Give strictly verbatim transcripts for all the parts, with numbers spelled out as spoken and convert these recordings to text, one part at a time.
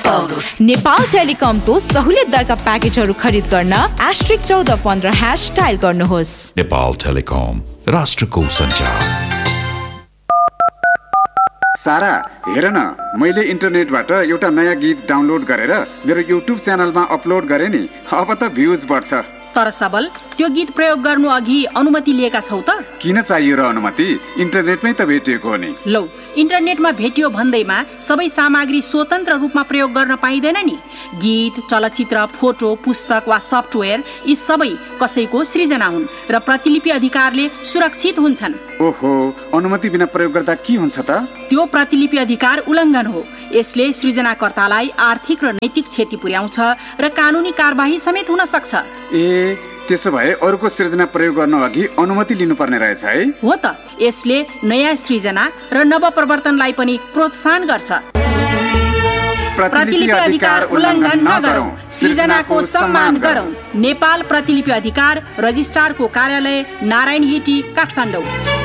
पाउनुस्। नेपाल टेलिकमको सहुलियत दरका प्याकेजहरू खरिद गर्न एस्ट्रिक चौध पन्ध्र ह्यास डायल गर्नुहोस्। नेपाल टेलिकम, राष्ट्रको सञ्चार। सारा, हेर न, मैले इन्टरनेटबाट एउटा नयाँ गीत डाउनलोड गरेर मेरो युट्युब च्यानलमा अपलोड गरेँ नि। अब त भ्युज बढ्छ। तर सबल, त्यो गीत प्रयोग गर्नु अघि अनुमति लिएका छौ त? किन चाहियो र अनुमति? इन्टरनेटमै त भेटिएको हो नि। लौ, इन्टरनेटमा भेटियो भन्दैमा सबै सामग्री स्वतन्त्र रूपमा प्रयोग गर्न पाइँदैन नि। गीत, चलचित्र, फोटो, पुस्तक वा सफ्टवेयर यी सबै कसैको सृजना हुन् र प्रतिलिपि अधिकारले सुरक्षित हुन्छन्। ओहो, अनुमति बिना प्रयोग गर्दा के हुन्छ त? त्यो प्रतिलिपि अधिकार उल्लङ्घन हो। यसले सृजनाकर्तालाई आर्थिक र नैतिक क्षति पुर्याउँछ र कानुनी कारबाही समेत हुन सक्छ। ए, त्यसो भए अरूको सृजना प्रयोग गर्न अघि अनुमति लिनुपर्ने रहेछ है? हो त, यसले नयाँ सृजना र नवप्रवर्तनलाई पनि प्रोत्साहन गर्छ। प्रतिलिपि अधिकार उल्लङ्घन नगरौं, सृजनाको सम्मान गरौं। नेपाल प्रतिलिपि अधिकार रजिस्ट्रारको कार्यालय, नारायण हिटी, काठमाडौँ।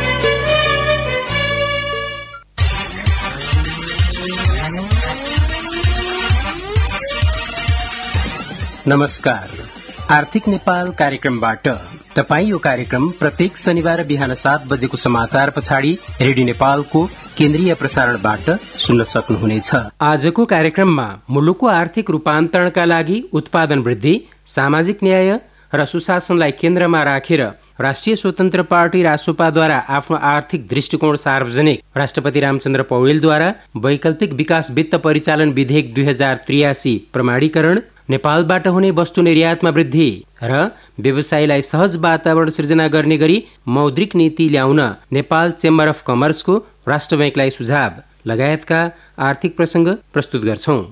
नमस्कार, आर्थिक नेपाल कार्यक्रमबाट तपाई यो कार्यक्रम प्रत्येक शनिबार बिहान सात बजेको समाचार पछाडि रेडियो नेपालको केन्द्रीय प्रसारणबाट सुन्न सक्नुहुनेछ। आजको कार्यक्रममा मुलुकको आर्थिक रूपान्तरणका लागि उत्पादन वृद्धि, सामाजिक न्याय र सुशासनलाई केन्द्रमा राखेर राष्ट्रिय स्वतन्त्र पार्टी रासोपाद्वारा आफ्नो आर्थिक दृष्टिकोण सार्वजनिक, राष्ट्रपति रामचन्द्र पौडेलद्वारा वैकल्पिक विकास वित्त परिचालन विधेयक दुई हजार त्रियासी प्रमाणीकरण, नेपालबाट हुने वस्तु निर्यातमा वृद्धि र व्यवसायलाई सहज वातावरण सृजना गर्ने गरी मौद्रिक नीति ल्याउन नेपाल चेम्बर अफ कमर्सको राष्ट्र बैंकलाई सुझाव लगायतका आर्थिक प्रसंग प्रस्तुत गर्छौं।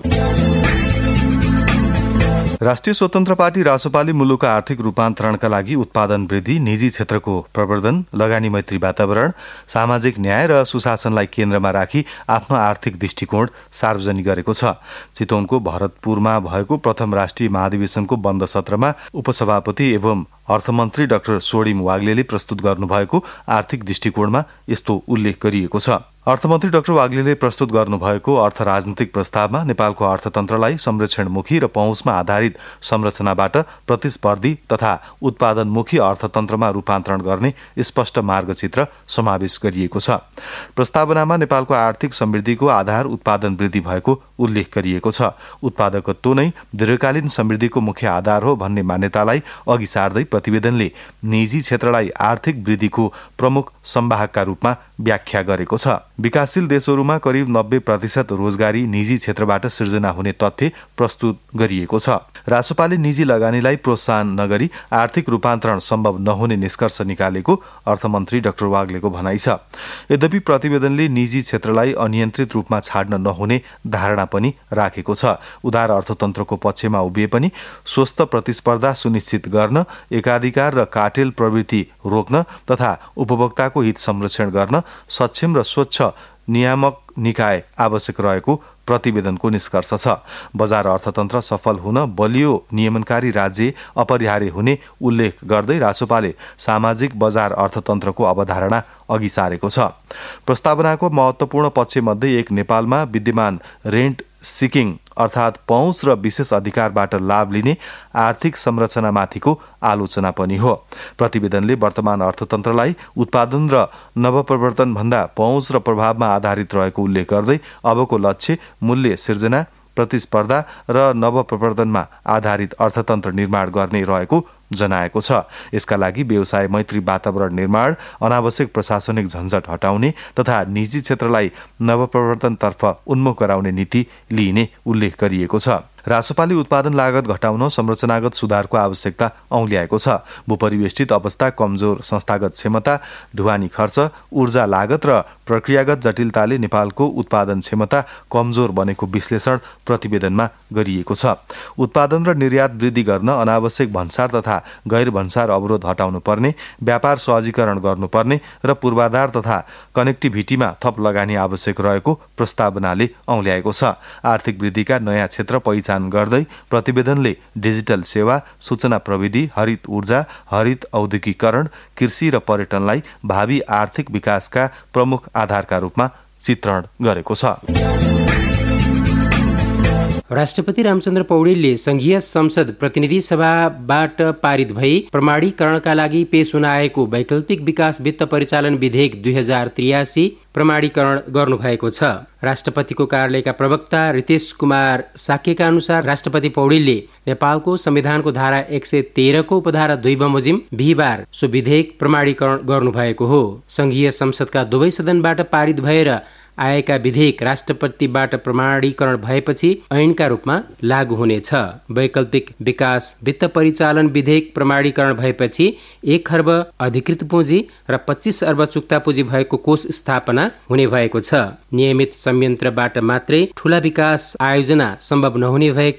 राष्ट्रिय स्वतन्त्र पार्टी रासोपाले मुलुकको आर्थिक रूपान्तरणका लागि उत्पादन वृद्धि, निजी क्षेत्रको प्रवर्धन, लगानी मैत्री वातावरण, सामाजिक न्याय र सुशासनलाई केन्द्रमा राखी आफ्नो आर्थिक दृष्टिकोण सार्वजनिक गरेको छ। चितवनको भरतपुरमा भएको प्रथम राष्ट्रिय महाधिवेशनको बन्द सत्रमा उपसभापति एवं अर्थमन्त्री डाक्टर सोडिम वाग्लेले प्रस्तुत गर्नुभएको आर्थिक दृष्टिकोणमा यस्तो उल्लेख गरिएको छ। अर्थमन्त्री डाक्टर वाग्लेले प्रस्तुत गर्नुभएको अर्थ राजनीतिक प्रस्तावमा नेपालको अर्थतन्त्रलाई संरक्षणमुखी र पहुँचमा आधारित संरचनाबाट प्रतिस्पर्धी तथा उत्पादनमुखी अर्थतन्त्रमा रूपान्तरण गर्ने स्पष्ट मार्गचित्र समावेश गरिएको छ। प्रस्तावनामा नेपालको आर्थिक समृद्धिको आधार उत्पादन वृद्धि भएको उल्लेख गरिएको छ। उत्पादकत्व नै दीर्घकालीन समृद्धिको मुख्य आधार हो भन्ने मान्यतालाई अघि सार्दै प्रतिवेदनले निजी क्षेत्रलाई आर्थिक वृद्धिको प्रमुख संवाहकका रूपमा व्याख्या गरेको छ। विकासशील देशहरूमा करिब नब्बे प्रतिशत रोजगारी निजी क्षेत्रबाट सृजना हुने तथ्य प्रस्तुत गरिएको छ। रासोपाले निजी लगानीलाई प्रोत्साहन नगरी आर्थिक रूपान्तरण सम्भव नहुने निष्कर्ष निकालेको अर्थमन्त्री डाक्टर वाग्लेको भनाइ छ। यद्यपि प्रतिवेदनले निजी क्षेत्रलाई अनियन्त्रित रूपमा छाड्न नहुने धारणा पनि राखेको छ। उदार अर्थतन्त्रको पक्षमा उभिए पनि स्वस्थ प्रतिस्पर्धा सुनिश्चित गर्न, एकाधिकार र कार्टेल प्रवृत्ति रोक्न तथा उपभोक्ताको हित संरक्षण गर्न सक्षम र स्वच्छ नियामक निकाय आवश्यक रहेको प्रतिवेदनको निष्कर्ष छ। बजार अर्थतन्त्र सफल हुन बलियो नियमनकारी राज्य अपरिहार्य हुने उल्लेख गर्दै रासोपाले सामाजिक बजार अर्थतन्त्रको अवधारणा अघि सारेको छ। प्रस्तावनाको महत्वपूर्ण पक्षमध्ये एक नेपालमा विद्यमान रेन्ट सिकिङ अर्थात् पहुँच र विशेष अधिकारबाट लाभ लिने आर्थिक संरचनामाथिको आलोचना पनि हो। प्रतिवेदनले वर्तमान अर्थतन्त्रलाई उत्पादन र नवप्रवर्तन भन्दा पहुँच र प्रभावमा आधारित रहेको उल्लेख गर्दै अबको लक्ष्य मूल्य सिर्जना, प्रतिस्पर्धा र नवप्रवर्तनमा आधारित अर्थतन्त्र निर्माण गर्ने रहेको जनाएको छ। यसका लागि व्यवसाय मैत्री वातावरण निर्माण, अनावश्यक प्रशासनिक झन्झट हटाउने तथा निजी क्षेत्रलाई नवप्रवर्तनतर्फ उन्मुख गराउने नीति लिइने उल्लेख गरिएको छ। रासोपाले उत्पादन लागत घटाउन संरचनागत सुधारको आवश्यकता औल्याएको छ। भूपरिवेष्टित अवस्था, कमजोर संस्थागत क्षमता, ढुवानी खर्च, ऊर्जा लागत र प्रक्रियागत जटिलताले नेपालको उत्पादन क्षमता कमजोर बनेको विश्लेषण प्रतिवेदनमा गरिएको छ। उत्पादन र निर्यात वृद्धि गर्न अनावश्यक भन्सार तथा गैर भन्सार अवरोध हटाउनु पर्ने, व्यापार सहजीकरण गर्नुपर्ने र पूर्वाधार तथा कनेक्टिभिटीमा थप लगानी आवश्यक रहेको प्रस्तावनाले औल्याएको छ। आर्थिक वृद्धिका नयाँ क्षेत्र पहिचान गर्दै प्रतिवेदनले डिजिटल सेवा, सूचना प्रविधि, हरित ऊर्जा, हरित औद्योगिकरण, कृषि र पर्यटनलाई भावी आर्थिक विकासका प्रमुख आधारका रूपमा चित्रण गरेको छ। राष्ट्रपति रामचन्द्र पौडेलले संघीय संसद प्रतिनिधि सभाबाट पारित भई प्रमाणीकरणका लागि पेश हुन आएको वैकल्पिक विकास वित्त परिचालन विधेयक दुई हजार त्रियासी प्रमाणीकरण गर्नुभएको छ। राष्ट्रपतिको कार्यालयका प्रवक्ता रितेश कुमार साक्यका अनुसार राष्ट्रपति पौडेलले नेपालको संविधानको धारा एक सय तेह्रको उपधारा दुई बमोजिम बिहिबार सो विधेयक प्रमाणीकरण गर्नुभएको हो। संघीय संसदका दुवै सदनबाट पारित भएर आएका विधेयक राष्ट्रपतिबाट प्रमाणीकरण भएपछि ऐनका रूपमा लागू हुनेछ। वैकल्पिक विकास वित्त परिचालन विधेयक प्रमाणीकरण भएपछि एक खर्ब अधिकृत पुँजी र पच्चीस अर्ब चुक्ता पुँजी भएको कोष स्थापना हुने भएको छ। नियमित संयन्त्रबाट मात्रै ठूला विकास आयोजना सम्भव नहुने भएकाले